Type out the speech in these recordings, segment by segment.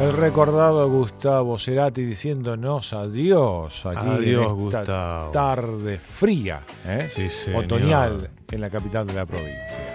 El recordado Gustavo Cerati diciéndonos adiós aquí Adiós, en esta Gustavo. tarde fría, Sí, señor. otoñal en la capital de la provincia.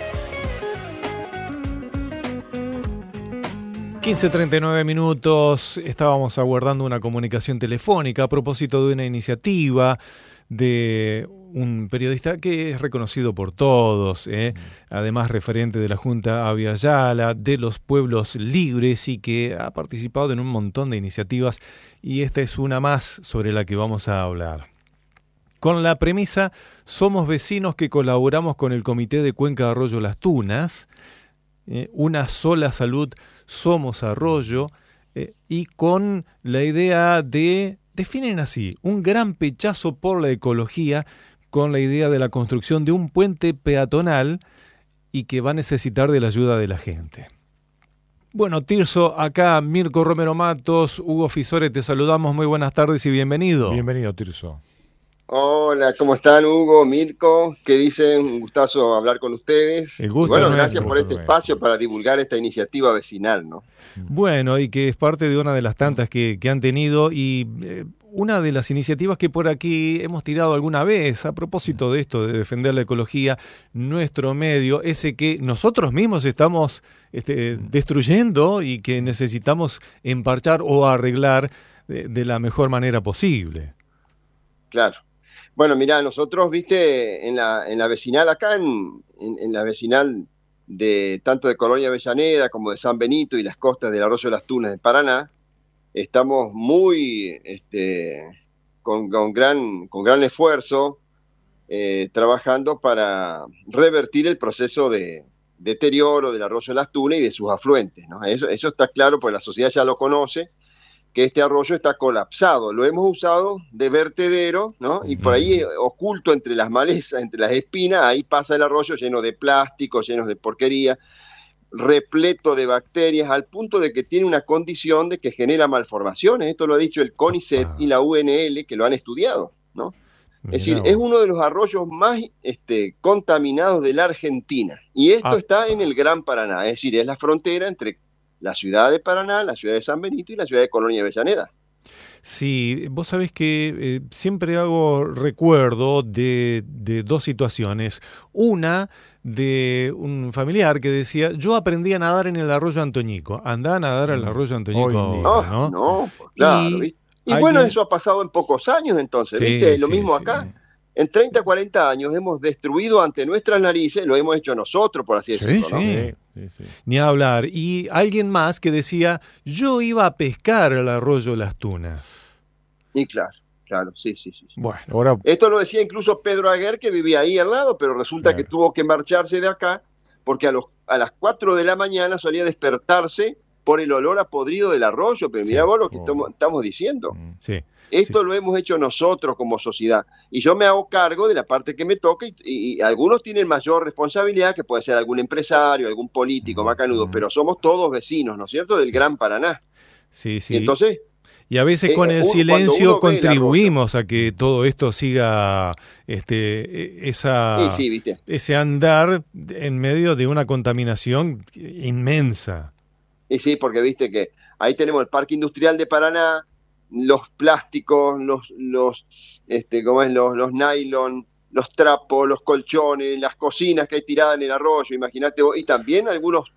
15:39 minutos, estábamos aguardando una comunicación telefónica a propósito de una iniciativa de un periodista que es reconocido por todos, además referente de la Junta Abya Yala, de los Pueblos Libres, y que ha participado en un montón de iniciativas, y esta es una más sobre la que vamos a hablar. Con la premisa: somos vecinos que colaboramos con el Comité de Cuenca de Arroyo Las Tunas, una sola salud, somos Arroyo, y con la idea de, definen así, un gran pechazo por la ecología, con la idea de la construcción de un puente peatonal y que va a necesitar de la ayuda de la gente. Bueno, Tirso, acá Mirko Romero Matos, Hugo Fisore, te saludamos, muy buenas tardes y bienvenido. Bienvenido, Tirso. Hola, ¿cómo están, Hugo, Mirko? ¿Qué dicen? Un gustazo hablar con ustedes. El gusto y bueno, es gracias nuestro, por este espacio para divulgar esta iniciativa vecinal, ¿no? Bueno, y que es parte de una de las tantas que han tenido, y una de las iniciativas que por aquí hemos tirado alguna vez a propósito de esto, de defender la ecología, nuestro medio, ese que nosotros mismos estamos destruyendo y que necesitamos emparchar o arreglar de la mejor manera posible. Claro. Bueno, mirá, nosotros, viste, en la vecinal acá, en la vecinal de tanto de Colonia Avellaneda como de San Benito y las costas del Arroyo de las Tunas de Paraná, estamos muy, con gran esfuerzo, trabajando para revertir el proceso de deterioro del Arroyo de las Tunas y de sus afluentes, ¿no? Eso está claro, porque la sociedad ya lo conoce, que este arroyo está colapsado. Lo hemos usado de vertedero, ¿no? Y por ahí, oculto entre las malezas, entre las espinas, ahí pasa el arroyo lleno de plástico, lleno de porquería, repleto de bacterias, al punto de que tiene una condición de que genera malformaciones. Esto lo ha dicho el CONICET y la UNL, que lo han estudiado, ¿no? Es decir, es uno de los arroyos más contaminados de la Argentina. Y esto está en el Gran Paraná, es decir, es la frontera entre la ciudad de Paraná, la ciudad de San Benito y la ciudad de Colonia Avellaneda. Sí, vos sabés que siempre hago recuerdo de dos situaciones. Una de un familiar que decía: yo aprendí a nadar en el arroyo Antoñico. Andá a nadar al arroyo Antoñico ahora, ¿no? No, pues, claro. Y bueno, eso ha pasado en pocos años entonces, ¿viste? Lo mismo acá. Sí. En 30, 40 años hemos destruido ante nuestras narices, lo hemos hecho nosotros, por así decirlo, ¿no? Sí. Ni hablar. Y alguien más que decía: yo iba a pescar al arroyo Las Tunas. Y claro, sí. Bueno, ahora... Esto lo decía incluso Pedro Aguer, que vivía ahí al lado, pero resulta que tuvo que marcharse de acá, porque a las 4 de la mañana solía despertarse por el olor a podrido del arroyo. Pero mirá vos lo que estamos diciendo. Esto lo hemos hecho nosotros como sociedad. Y yo me hago cargo de la parte que me toca, y algunos tienen mayor responsabilidad, que puede ser algún empresario, algún político macanudo, pero somos todos vecinos, ¿no es cierto?, del Gran Paraná. Sí. Y entonces... Y a veces con el silencio contribuimos a que todo esto siga ese andar en medio de una contaminación inmensa. Y sí, porque viste que ahí tenemos el Parque Industrial de Paraná, los plásticos, los nylon, los trapos, los colchones, las cocinas que hay tiradas en el arroyo, imagínate vos, y también algunos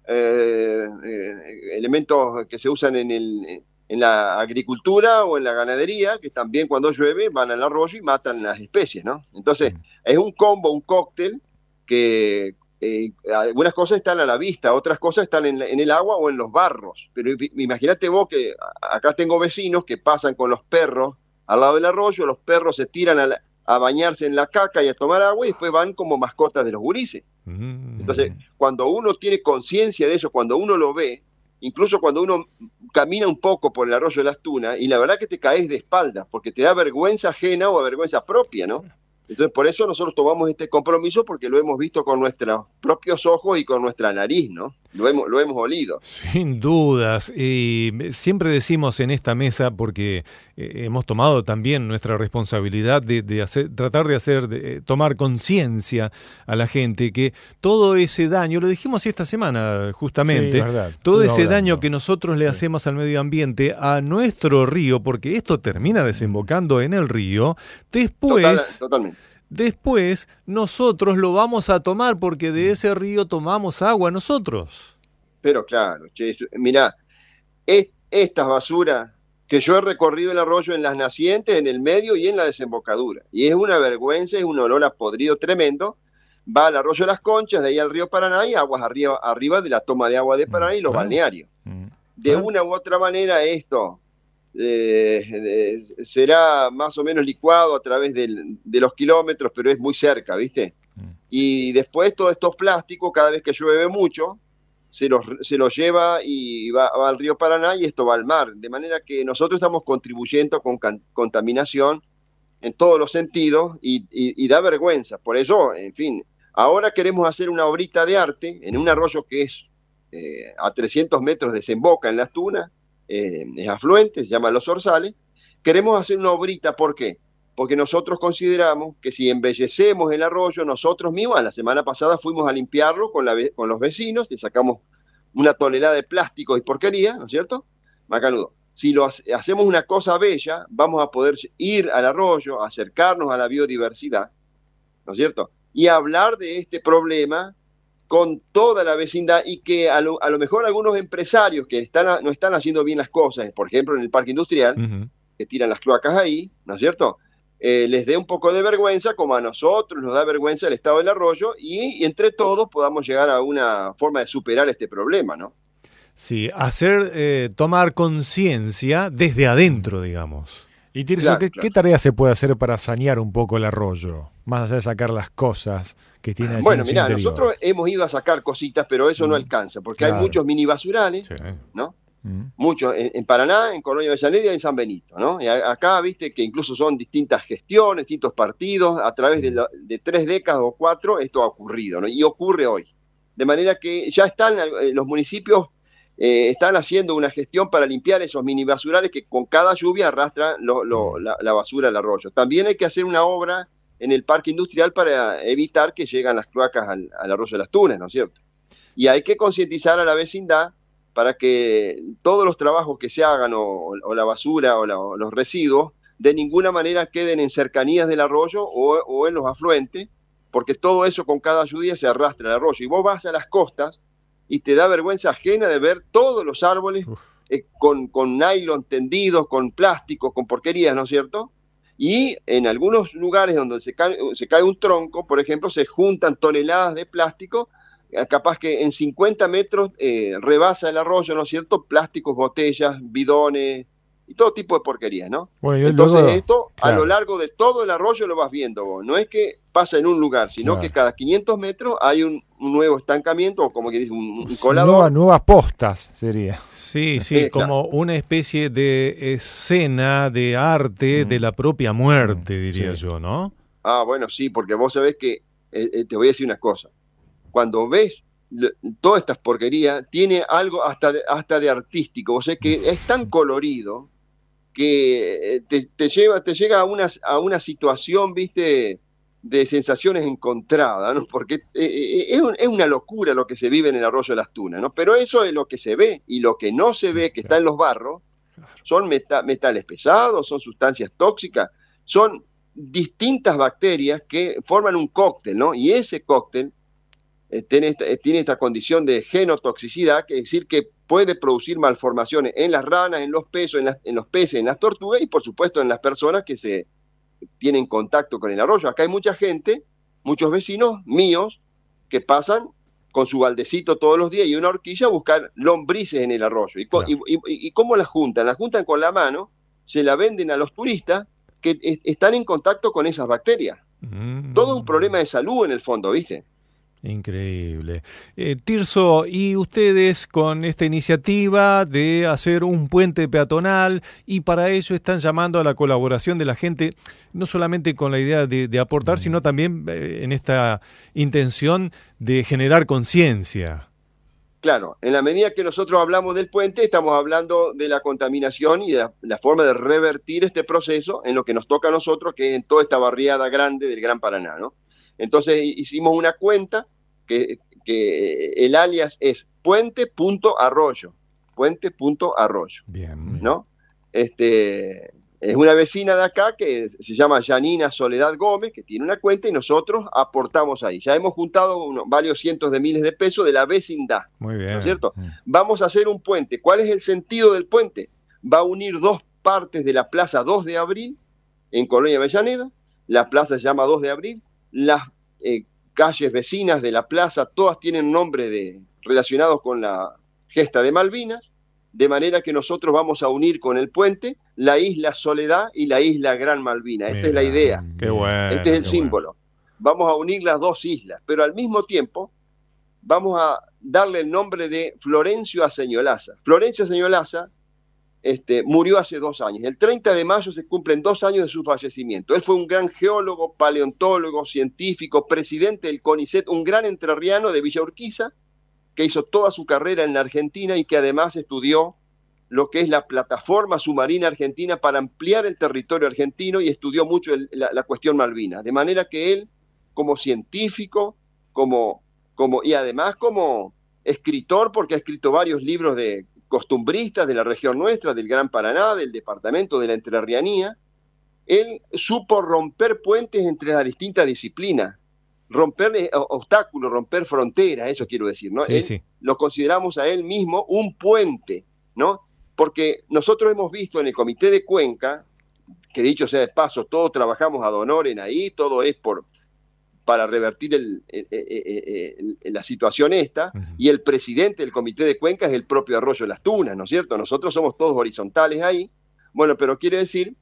elementos que se usan en la agricultura o en la ganadería, que también cuando llueve van al arroyo y matan las especies, ¿no? Entonces, es un combo, un cóctel, que algunas cosas están a la vista, otras cosas están en el agua o en los barros. Pero imagínate vos que acá tengo vecinos que pasan con los perros al lado del arroyo, los perros se tiran a bañarse en la caca y a tomar agua, y después van como mascotas de los gurises. Entonces, cuando uno tiene conciencia de eso, cuando uno lo ve, incluso cuando uno camina un poco por el arroyo de Las Tunas, y la verdad que te caes de espaldas, porque te da vergüenza ajena o vergüenza propia, ¿no? Entonces, por eso nosotros tomamos este compromiso, porque lo hemos visto con nuestros propios ojos y con nuestra nariz, ¿no? lo hemos olido. Sin dudas. Y siempre decimos en esta mesa, porque hemos tomado también nuestra responsabilidad de tratar de tomar conciencia a la gente, que todo ese daño, lo dijimos esta semana justamente, Sí, verdad. todo Estuve ese hablando. daño que nosotros le hacemos al medio ambiente, a nuestro río, porque esto termina desembocando en el río, Totalmente. después nosotros lo vamos a tomar porque de ese río tomamos agua nosotros. Pero claro, che, mirá, estas basuras que yo he recorrido el arroyo en las nacientes, en el medio y en la desembocadura. Y es una vergüenza, es un olor a podrido tremendo. Va al arroyo de las Conchas, de ahí al río Paraná y aguas arriba de la toma de agua de Paraná y los Claro. balnearios. Mm. De una u otra manera esto será más o menos licuado a través de los kilómetros, pero es muy cerca, ¿viste? Y después todos estos plásticos, cada vez que llueve mucho, se los lleva y va al río Paraná y esto va al mar. De manera que nosotros estamos contribuyendo con contaminación en todos los sentidos y da vergüenza. Por eso, en fin, ahora queremos hacer una obrita de arte en un arroyo que es a 300 metros desemboca en las Tunas, es afluente, se llama Los Orzales. Queremos hacer una obrita, ¿por qué? Porque nosotros consideramos que si embellecemos el arroyo, nosotros mismos, la semana pasada fuimos a limpiarlo con los vecinos, le sacamos una tonelada de plástico y porquería, ¿no es cierto? Macanudo. Si hacemos una cosa bella, vamos a poder ir al arroyo, acercarnos a la biodiversidad, ¿no es cierto? Y hablar de este problema con toda la vecindad y que a lo mejor algunos empresarios que no están haciendo bien las cosas, por ejemplo en el parque industrial, que tiran las cloacas ahí, ¿no es cierto?, les dé un poco de vergüenza, como a nosotros nos da vergüenza el estado del arroyo, y entre todos podamos llegar a una forma de superar este problema, ¿no? Sí, tomar conciencia desde adentro, digamos. Y Tirso, Claro, ¿qué claro. tarea se puede hacer para sanear un poco el arroyo? Más allá de sacar las cosas que tiene así Bueno, en su mirá, interior. nosotros hemos ido a sacar cositas, pero eso no alcanza, porque Claro. hay muchos mini basurales, Sí. ¿no? Mm. Muchos en Paraná, en Colonia Avellaneda y en San Benito, ¿no? Y acá, viste, que incluso son distintas gestiones, distintos partidos, a través de 3 décadas o 4, esto ha ocurrido, ¿no? Y ocurre hoy. De manera que ya están los municipios están haciendo una gestión para limpiar esos mini basurales que con cada lluvia arrastran la basura al arroyo. También hay que hacer una obra en el parque industrial para evitar que lleguen las cloacas al arroyo de las Tunas, ¿no es cierto? Y hay que concientizar a la vecindad para que todos los trabajos que se hagan o la basura o los residuos de ninguna manera queden en cercanías del arroyo o en los afluentes, porque todo eso con cada lluvia se arrastra al arroyo. Y vos vas a las costas y te da vergüenza ajena de ver todos los árboles con nylon tendidos, con plástico, con porquerías, ¿no es cierto? Y en algunos lugares donde se cae un tronco, por ejemplo, se juntan toneladas de plástico, capaz que en 50 metros rebasa el arroyo, ¿no es cierto? Plásticos, botellas, bidones y todo tipo de porquerías, ¿no? Bueno, Entonces luego, esto claro. a lo largo de todo el arroyo lo vas viendo vos. No es que pasa en un lugar, sino Claro. que cada 500 metros hay un nuevo estancamiento, o como que dice, un colador. Nuevas postas sería. Sí, sí, Claro. como una especie de escena de arte de la propia muerte, diría Sí. yo, ¿no? Ah, bueno, sí, porque vos sabés que, te voy a decir una cosa, cuando ves todas estas porquerías, tiene algo hasta de artístico, vos sabés que es tan colorido que te llega a una situación, viste, de sensaciones encontradas, ¿no? Porque es una locura lo que se vive en el arroyo de las Tunas, ¿no? Pero eso es lo que se ve, y lo que no se ve, que está en los barros, son metales pesados, son sustancias tóxicas, son distintas bacterias que forman un cóctel, ¿no? Y ese cóctel tiene esta condición de genotoxicidad, que es decir, que puede producir malformaciones en las ranas, en los peces, en las tortugas y por supuesto en las personas que se tienen contacto con el arroyo. Acá hay mucha gente, muchos vecinos míos, que pasan con su baldecito todos los días y una horquilla a buscar lombrices en el arroyo. Claro. ¿Y cómo las juntan? Las juntan con la mano, se la venden a los turistas que están en contacto con esas bacterias. Todo un problema de salud en el fondo, ¿viste? Increíble. Tirso, ¿y ustedes con esta iniciativa de hacer un puente peatonal y para ello están llamando a la colaboración de la gente, no solamente con la idea de aportar, sino también en esta intención de generar conciencia? Claro, en la medida que nosotros hablamos del puente, estamos hablando de la contaminación y de la forma de revertir este proceso en lo que nos toca a nosotros, que es en toda esta barriada grande del Gran Paraná, ¿no? Entonces hicimos una cuenta que el alias es puente.arroyo, puente.arroyo, Bien. ¿no? Es una vecina de acá que se llama Yanina Soledad Gómez, que tiene una cuenta y nosotros aportamos ahí. Ya hemos juntado varios cientos de miles de pesos de la vecindad. Muy bien. ¿No es cierto? Vamos a hacer un puente. ¿Cuál es el sentido del puente? Va a unir dos partes de la Plaza 2 de Abril, en Colonia Avellaneda. La plaza se llama 2 de Abril. Las calles vecinas de la plaza, todas tienen nombre relacionados con la gesta de Malvinas. De manera que nosotros vamos a unir con el puente la isla Soledad y la isla Gran Malvina. Esta es la idea. Qué bueno. Este es el símbolo. Vamos a unir las dos islas, pero al mismo tiempo vamos a darle el nombre de Florencio Aceñolaza. Florencio Aceñolaza murió hace 2 años. El 30 de mayo se cumplen 2 años de su fallecimiento. Él fue un gran geólogo, paleontólogo, científico, presidente del CONICET, un gran entrerriano de Villa Urquiza, que hizo toda su carrera en la Argentina y que además estudió lo que es la plataforma submarina argentina para ampliar el territorio argentino y estudió mucho la cuestión Malvinas. De manera que él, como científico, y además como escritor, porque ha escrito varios libros de costumbristas de la región nuestra, del Gran Paraná, del departamento de la Entrerrianía, él supo romper puentes entre las distintas disciplinas, romper obstáculos, romper fronteras, eso quiero decir, ¿no? Sí. Lo consideramos a él mismo un puente, ¿no? Porque nosotros hemos visto en el Comité de Cuenca, que dicho sea de paso, todos trabajamos ad honorem ahí, todo es para revertir la situación esta, y el presidente del Comité de Cuenca es el propio Arroyo Las Tunas, ¿no es cierto? Nosotros somos todos horizontales ahí. Bueno, pero quiere decir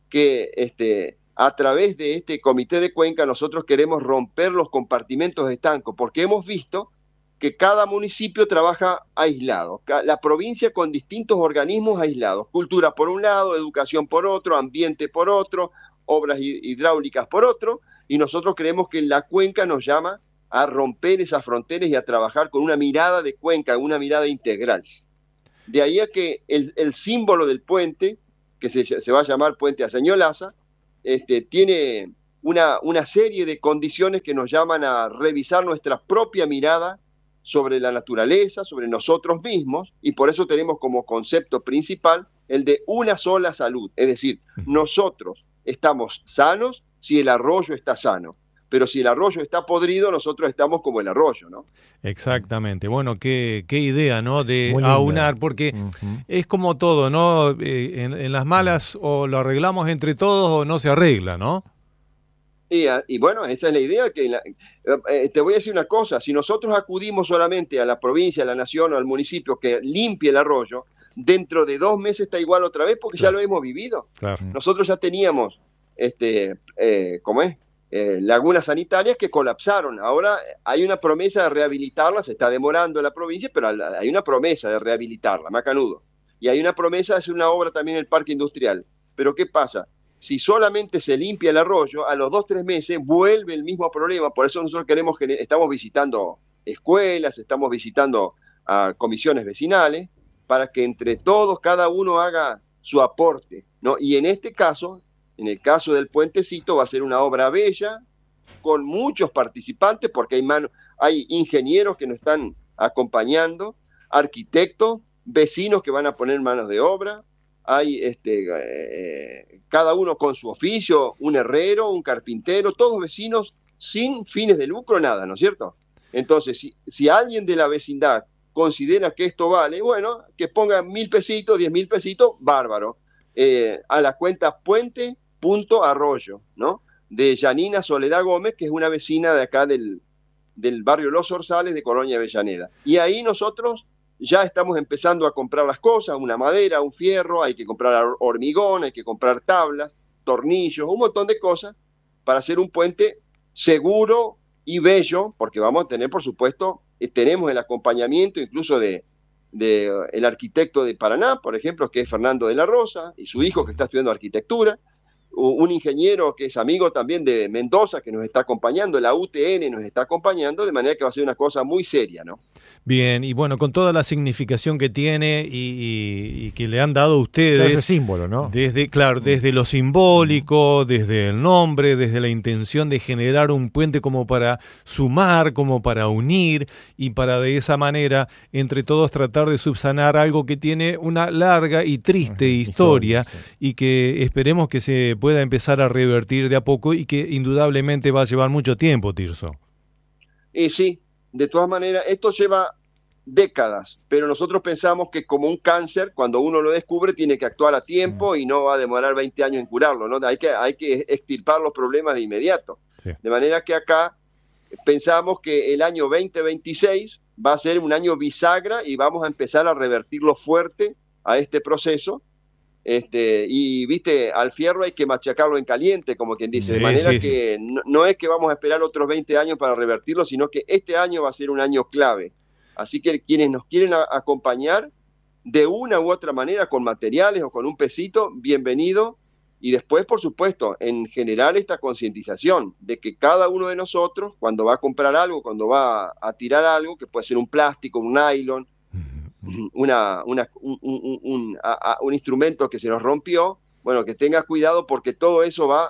que a través de este Comité de Cuenca nosotros queremos romper los compartimentos estancos, porque hemos visto que cada municipio trabaja aislado, la provincia con distintos organismos aislados, cultura por un lado, educación por otro, ambiente por otro, obras hidráulicas por otro, y nosotros creemos que la cuenca nos llama a romper esas fronteras y a trabajar con una mirada de cuenca, una mirada integral. De ahí a que el símbolo del puente, que se va a llamar Puente Aceñolaza, tiene una serie de condiciones que nos llaman a revisar nuestra propia mirada sobre la naturaleza, sobre nosotros mismos, y por eso tenemos como concepto principal el de una sola salud. Es decir, nosotros estamos sanos si el arroyo está sano, pero si el arroyo está podrido, nosotros estamos como el arroyo, ¿no? Exactamente. Bueno, qué idea, ¿no? De Muy aunar, porque es como todo, ¿no? En las malas o lo arreglamos entre todos o no se arregla, ¿no? Y bueno, esa es la idea. Te voy a decir una cosa, si nosotros acudimos solamente a la provincia, a la nación o al municipio que limpie el arroyo, dentro de 2 meses está igual otra vez porque ya lo hemos vivido. Claro. Nosotros ya teníamos, lagunas sanitarias que colapsaron. Ahora hay una promesa de rehabilitarlas, se está demorando la provincia, pero hay una promesa de rehabilitarla, macanudo. Y hay una promesa de hacer una obra también en el parque industrial. Pero ¿qué pasa? Si solamente se limpia el arroyo, a los 2-3 meses vuelve el mismo problema. Por eso nosotros estamos visitando escuelas, estamos visitando a comisiones vecinales, para que entre todos cada uno haga su aporte, ¿no? Y en este caso, en el caso del puentecito, va a ser una obra bella, con muchos participantes, porque hay ingenieros que nos están acompañando, arquitectos, vecinos que van a poner manos de obra, hay cada uno con su oficio, un herrero, un carpintero, todos vecinos sin fines de lucro, nada, ¿no es cierto? Entonces, si alguien de la vecindad considera que esto vale, bueno, que ponga 1.000 pesitos, 10.000 pesitos, bárbaro, a la cuenta puente.arroyo, ¿no? De Yanina Soledad Gómez, que es una vecina de acá del barrio Los Orzales de Colonia Avellaneda. Y ahí nosotros ya estamos empezando a comprar las cosas, una madera, un fierro, hay que comprar hormigón, hay que comprar tablas, tornillos, un montón de cosas para hacer un puente seguro y bello, porque vamos a tener, por supuesto, tenemos el acompañamiento incluso de el arquitecto de Paraná, por ejemplo, que es Fernando de la Rosa, y su hijo que está estudiando arquitectura, un ingeniero que es amigo también de Mendoza, que nos está acompañando, la UTN nos está acompañando, de manera que va a ser una cosa muy seria, ¿no? Bien, y bueno, con toda la significación que tiene y que le han dado ustedes. Ese símbolo, ¿no? Desde lo simbólico, desde el nombre, desde la intención de generar un puente como para sumar, como para unir, y para de esa manera, entre todos, tratar de subsanar algo que tiene una larga y triste historia, sí. y que esperemos que se pueda empezar a revertir de a poco y que indudablemente va a llevar mucho tiempo, Tirso. Y sí, de todas maneras, esto lleva décadas, pero nosotros pensamos que como un cáncer, cuando uno lo descubre, tiene que actuar a tiempo y no va a demorar 20 años en curarlo, ¿no? Hay que extirpar los problemas de inmediato. Sí. De manera que acá pensamos que el año 2026 va a ser un año bisagra y vamos a empezar a revertirlo fuerte a este proceso. Y viste, al fierro hay que machacarlo en caliente, como quien dice, de manera que no es que vamos a esperar otros 20 años para revertirlo, sino que este año va a ser un año clave. Así que quienes nos quieren acompañar de una u otra manera, con materiales o con un pesito, bienvenido. Y después, por supuesto, en general esta concientización de que cada uno de nosotros, cuando va a comprar algo, cuando va a tirar algo, que puede ser un plástico, un nylon, un instrumento que se nos rompió, bueno, que tenga cuidado, porque todo eso va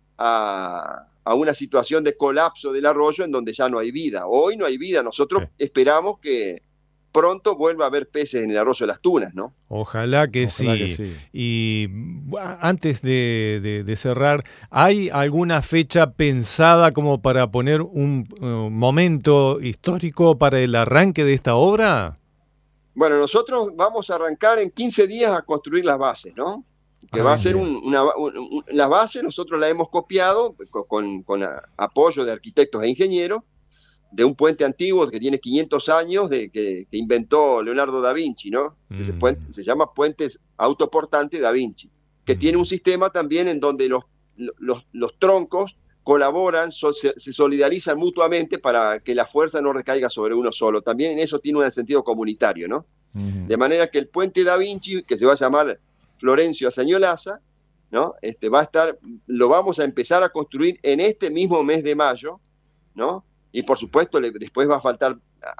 a una situación de colapso del arroyo en donde ya no hay vida. Hoy no hay vida. Nosotros esperamos que pronto vuelva a haber peces en el arroyo de las Tunas, ¿no? Ojalá que sí. Y antes de cerrar, ¿hay alguna fecha pensada como para poner un momento histórico para el arranque de esta obra? Bueno, nosotros vamos a arrancar en 15 días a construir las bases, ¿no? Que va a ser las bases, nosotros la hemos copiado con apoyo de arquitectos e ingenieros, de un puente antiguo que tiene 500 años, que inventó Leonardo da Vinci, ¿no? Se llama Puente Autoportante da Vinci, que tiene un sistema también en donde los troncos colaboran, se solidarizan mutuamente para que la fuerza no recaiga sobre uno solo. También en eso tiene un sentido comunitario, ¿no? De manera que el puente da Vinci, que se va a llamar Florencio Azañolaza, ¿no? Lo vamos a empezar a construir en este mismo mes de mayo, ¿no? Y por supuesto después va a faltar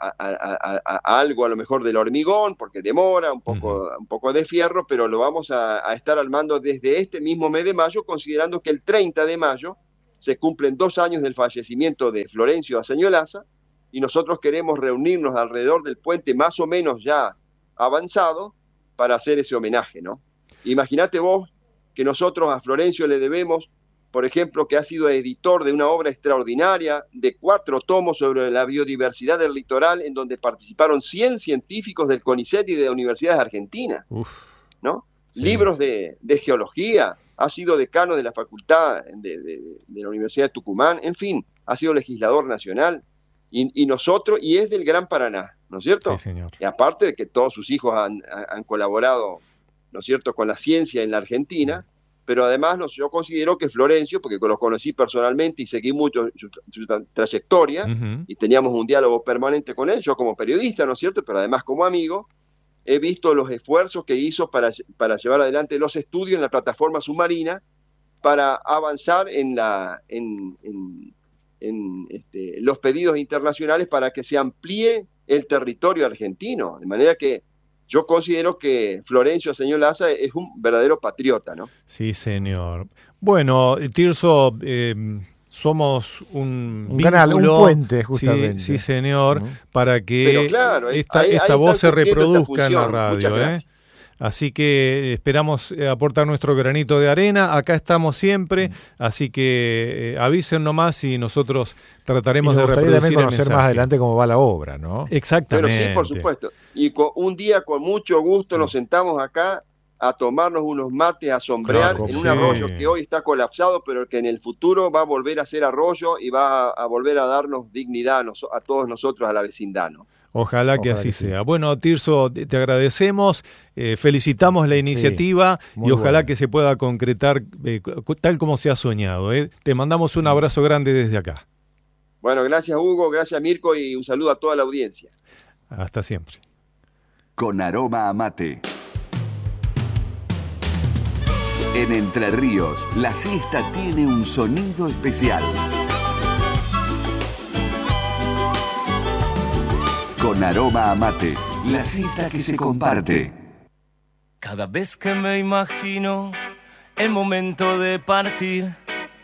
algo a lo mejor del hormigón, porque demora un poco de fierro, pero lo vamos a estar armando desde este mismo mes de mayo, considerando que el 30 de mayo se cumplen 2 años del fallecimiento de Florencio Azañolaza, y nosotros queremos reunirnos alrededor del puente más o menos ya avanzado para hacer ese homenaje, ¿no? Imagínate vos que nosotros a Florencio le debemos, por ejemplo, que ha sido editor de una obra extraordinaria de 4 tomos sobre la biodiversidad del litoral, en donde participaron 100 científicos del CONICET y de universidades argentinas, ¿no? Sí. Libros de geología, ha sido decano de la facultad de la Universidad de Tucumán, en fin, ha sido legislador nacional, y nosotros, y es del Gran Paraná, ¿no es cierto? Sí, señor. Y aparte de que todos sus hijos han colaborado, ¿no es cierto?, con la ciencia en la Argentina, pero además yo considero que Florencio, porque lo conocí personalmente y seguí mucho su trayectoria, y teníamos un diálogo permanente con él, yo como periodista, ¿no es cierto?, pero además como amigo, he visto los esfuerzos que hizo para llevar adelante los estudios en la plataforma submarina, para avanzar en los pedidos internacionales para que se amplíe el territorio argentino, de manera que yo considero que Florencio Azañolaza es un verdadero patriota, ¿no? Sí, señor. Bueno, Tirso, somos un canal, un puente, justamente. Sí, señor, para que claro, esta voz se reproduzca en la radio. Muchas Así que esperamos aportar nuestro granito de arena. Acá estamos siempre, así que avisen nomás y nosotros trataremos de reproducir también conocer más adelante cómo va la obra, ¿no? Exactamente. Pero sí, por supuesto. Y un día con mucho gusto nos sentamos acá a tomarnos unos mates, a sombrear en un arroyo que hoy está colapsado, pero que en el futuro va a volver a ser arroyo y va a volver a darnos dignidad a todos nosotros, a la vecindad, ¿no? Ojalá que así sea. Bueno, Tirso, te agradecemos, felicitamos la iniciativa y ojalá que se pueda concretar tal como se ha soñado. Te mandamos un abrazo grande desde acá. Bueno, gracias Hugo, gracias Mirko y un saludo a toda la audiencia. Hasta siempre. Con aroma a mate. En Entre Ríos, la siesta tiene un sonido especial. Con aroma a mate, la siesta que se comparte. Cada vez que me imagino el momento de partir,